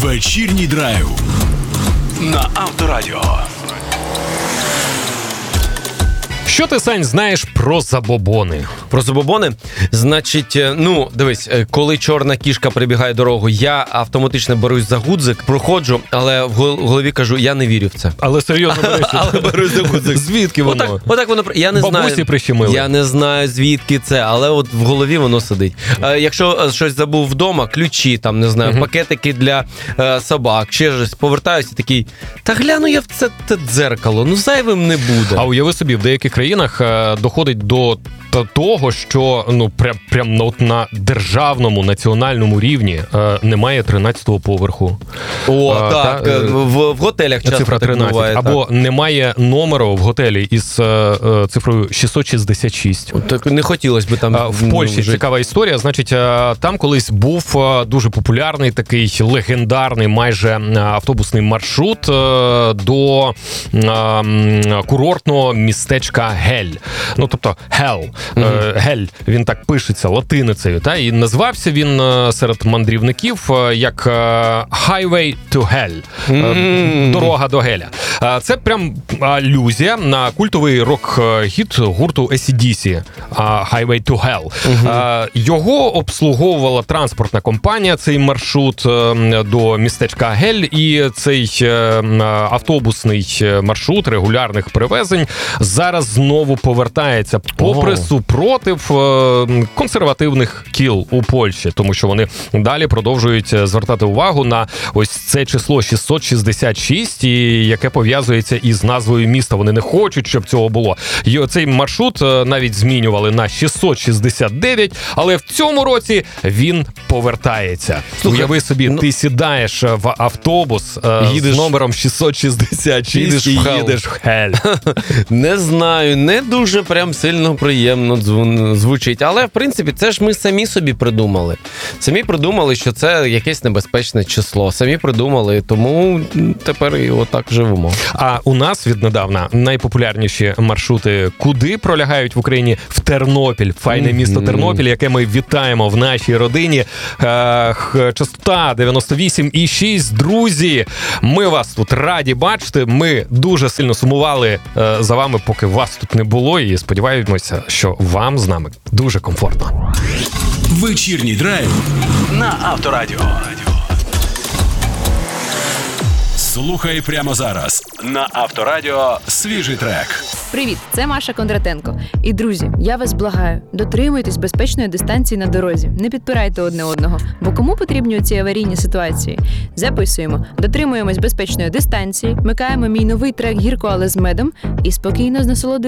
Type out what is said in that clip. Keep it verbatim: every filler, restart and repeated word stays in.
Вечірній драйв на Авторадіо. Що ти, Сань, знаєш про забобони? Про забобони? Значить, ну, дивись, коли чорна кішка прибігає дорогу, я автоматично берусь за гудзик, проходжу, але в голові кажу, я не вірю в це. Але серйозно береш? Але берусь за гудзик. Звідки воно? Отак, отак воно, я не знаю. Бабусі прищемили? Я не знаю, звідки це, але от в голові воно сидить. Якщо щось забув вдома, ключі, там, не знаю, uh-huh. пакетики для е, собак, ще щось, повертаюся такий, та гляну я в це, це дзеркало, ну зайвим не буде. А уяви собі, в деяких країнах е, доходить до того, що ну прям прям на, на державному національному рівні е, немає тринадцятого поверху. О, е, так, та, в, в готелях часто цифра тринадцять. Буває, або так. немає номеру в готелі із е, цифрою шістсот шістдесят шість. Так не хотілося б там. А, в Польщі жити. Цікава історія. Значить, там колись був дуже популярний такий легендарний майже автобусний маршрут до курортного містечка Гель. Ну, тобто Hell. Mm-hmm. Гель, він так пишеться латиницею, та, і назвався він серед мандрівників як Highway to Hell. Mm-hmm. Дорога до Геля. Це прям алюзія на культовий рок-хіт гурту ей сі ді сі Highway to Hell. Mm-hmm. Його обслуговувала транспортна компанія, цей маршрут до містечка Гель, і цей автобусний маршрут регулярних перевезень зараз знову повертається попри oh. супротив консервативних кіл у Польщі, тому що вони далі продовжують звертати увагу на ось це число шістсот шістдесят шість, і яке пов'язується із назвою міста. Вони не хочуть, щоб цього було. І цей маршрут навіть змінювали на шістсот шістдесят дев'ять, але в цьому році він повертається. Слухай, Уяви собі, ну, ти сідаєш в автобус їдеш, з номером шістсот шістдесят шість їдеш і в їдеш в Гель. Не знаю, не дуже прям сильно приємно звучить, але в принципі це ж ми самі собі придумали. Самі придумали, що це якесь небезпечне число. Самі придумали, тому тепер і отак живемо. А у нас віднедавна найпопулярніші маршрути куди пролягають в Україні? В Тернопіль. Файне місто Тернопіль, яке ми вітаємо в нашій родині. Частота дев'яносто вісім і шість. Друзі, ми вас тут раді бачити. Ми дуже сильно сумували за вами, поки вас тут не було, і сподіваємося, що вам з нами дуже комфортно. Вечірній драйв на Авторадіо. Слухай прямо зараз на Авторадіо свіжий трек. Привіт, це Маша Кондратенко. І, друзі, я вас благаю, дотримуйтесь безпечної дистанції на дорозі. Не підпирайте одне одного. Бо кому потрібні ці аварійні ситуації? Записуємо. Дотримуємось безпечної дистанції, вмикаємо мій новий трек «Гірко, але з медом» і спокійно з насолодою